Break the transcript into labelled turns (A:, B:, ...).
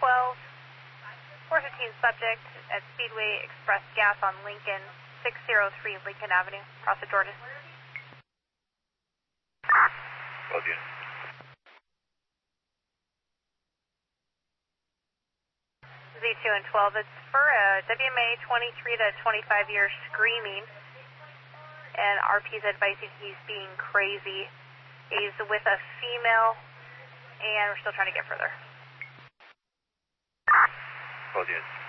A: 415 subject at Speedway Express Gas on Lincoln, 603 Lincoln Avenue, across the Jordan.
B: Roger.
A: Z2 and 12, it's for a WMA 23 to 25 year screaming, and RP's advising he's being crazy. He's with a female, and we're still trying to get further.
B: Roger.